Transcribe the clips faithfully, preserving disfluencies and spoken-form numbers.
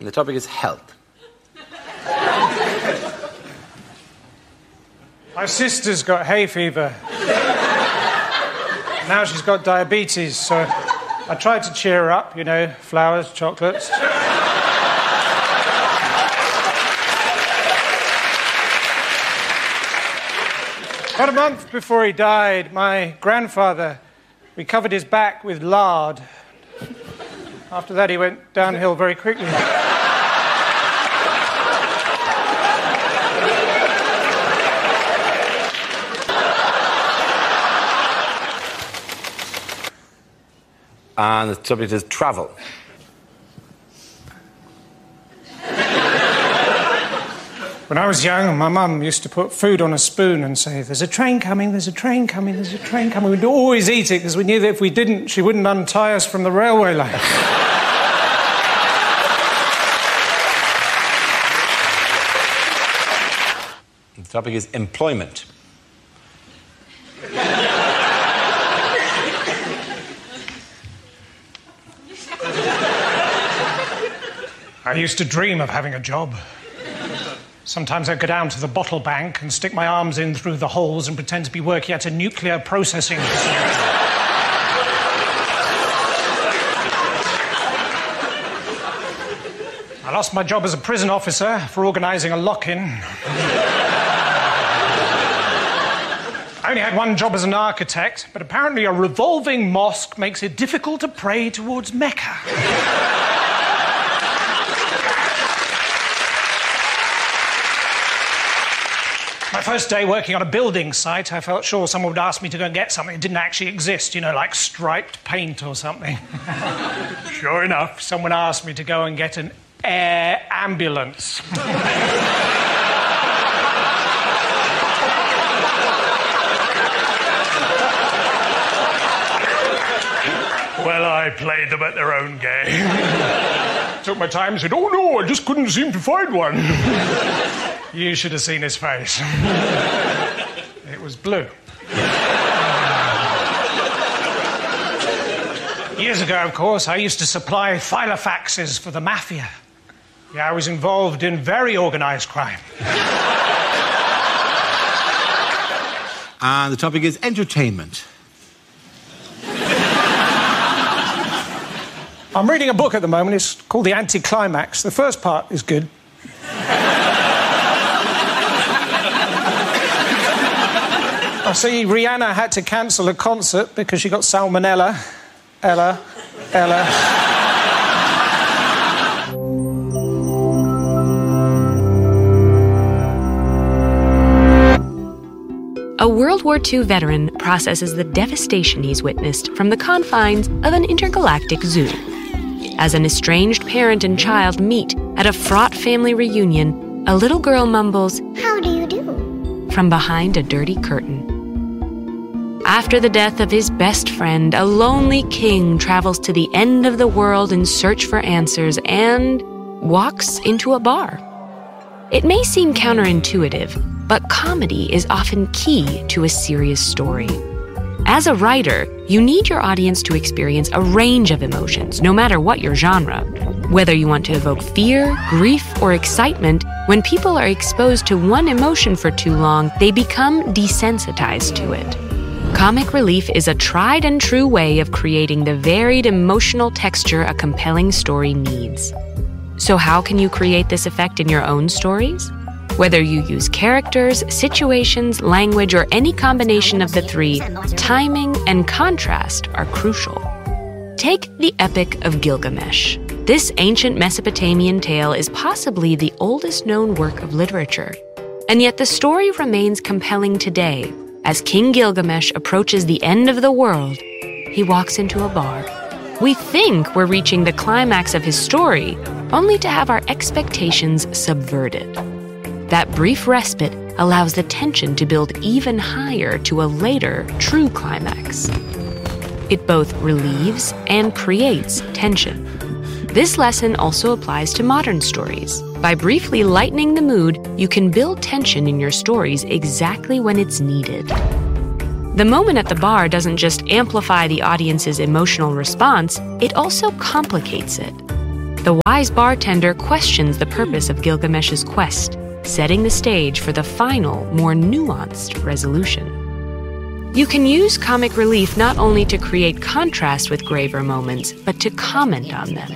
And the topic is health. My sister's got hay fever. Now she's got diabetes, so I tried to cheer her up, you know, flowers, chocolates. About a month before he died, my grandfather recovered his back with lard. After that, he went downhill very quickly. And the subject is travel. When I was young, my mum used to put food on a spoon and say, "There's a train coming, there's a train coming, there's a train coming." We'd always eat it because we knew that if we didn't, she wouldn't untie us from the railway line. The topic is employment. I used to dream of having a job. Sometimes I'd go down to the bottle bank and stick my arms in through the holes and pretend to be working at a nuclear processing facility. I lost my job as a prison officer for organising a lock-in. I only had one job as an architect, but apparently a revolving mosque makes it difficult to pray towards Mecca. My first day working on a building site, I felt sure someone would ask me to go and get something that didn't actually exist, you know, like striped paint or something. Sure enough, someone asked me to go and get an air ambulance. Well, I played them at their own game. Took my time and said, "Oh no, I just couldn't seem to find one." You should have seen his face. It was blue. Years ago, of course, I used to supply filofaxes for the mafia. Yeah, I was involved in very organised crime. And the topic is entertainment. I'm reading a book at the moment. It's called The Anticlimax. The first part is good. I see Rihanna had to cancel a concert because she got salmonella. Ella, Ella. A World War Two veteran processes the devastation he's witnessed from the confines of an intergalactic zoo. As an estranged parent and child meet at a fraught family reunion, a little girl mumbles, "How do you do?" from behind a dirty curtain. After the death of his best friend, a lonely king travels to the end of the world in search for answers and walks into a bar. It may seem counterintuitive, but comedy is often key to a serious story. As a writer, you need your audience to experience a range of emotions, no matter what your genre. Whether you want to evoke fear, grief, or excitement, when people are exposed to one emotion for too long, they become desensitized to it. Comic relief is a tried and true way of creating the varied emotional texture a compelling story needs. So how can you create this effect in your own stories? Whether you use characters, situations, language, or any combination of the three, timing and contrast are crucial. Take the Epic of Gilgamesh. This ancient Mesopotamian tale is possibly the oldest known work of literature. And yet the story remains compelling today. As King Gilgamesh approaches the end of the world, he walks into a bar. We think we're reaching the climax of his story, only to have our expectations subverted. That brief respite allows the tension to build even higher to a later, true climax. It both relieves and creates tension. This lesson also applies to modern stories. By briefly lightening the mood, you can build tension in your stories exactly when it's needed. The moment at the bar doesn't just amplify the audience's emotional response, it also complicates it. The wise bartender questions the purpose of Gilgamesh's quest, setting the stage for the final, more nuanced resolution. You can use comic relief not only to create contrast with graver moments, but to comment on them.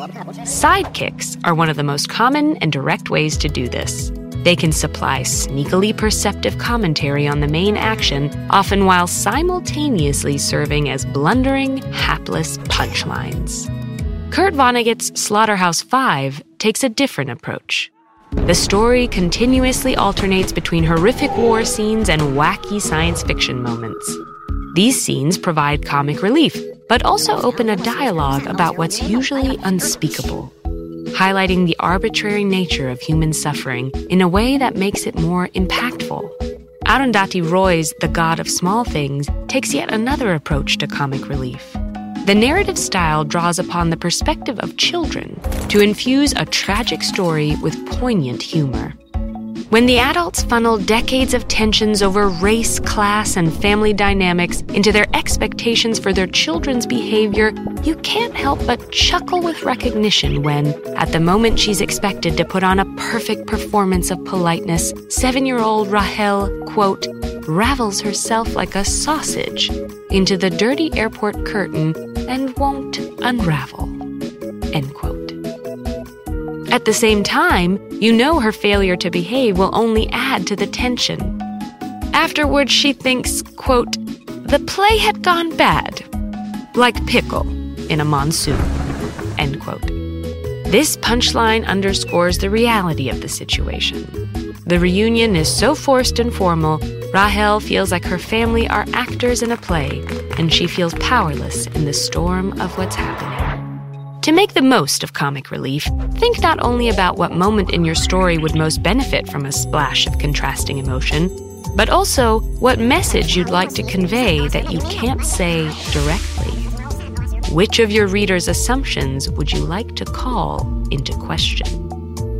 Sidekicks are one of the most common and direct ways to do this. They can supply sneakily perceptive commentary on the main action, often while simultaneously serving as blundering, hapless punchlines. Kurt Vonnegut's Slaughterhouse-Five takes a different approach. The story continuously alternates between horrific war scenes and wacky science fiction moments. These scenes provide comic relief, but also open a dialogue about what's usually unspeakable, highlighting the arbitrary nature of human suffering in a way that makes it more impactful. Arundhati Roy's The God of Small Things takes yet another approach to comic relief. The narrative style draws upon the perspective of children to infuse a tragic story with poignant humor. When the adults funnel decades of tensions over race, class, and family dynamics into their expectations for their children's behavior, you can't help but chuckle with recognition when, at the moment she's expected to put on a perfect performance of politeness, seven-year-old Rahel, quote, ravels herself like a sausage into the dirty airport curtain and won't unravel, end quote. At the same time, you know her failure to behave will only add to the tension. Afterwards, she thinks, quote, the play had gone bad, like pickle in a monsoon, end quote. This punchline underscores the reality of the situation. The reunion is so forced and formal, Rahel feels like her family are actors in a play, and she feels powerless in the storm of what's happening. To make the most of comic relief, think not only about what moment in your story would most benefit from a splash of contrasting emotion, but also what message you'd like to convey that you can't say directly. Which of your readers' assumptions would you like to call into question?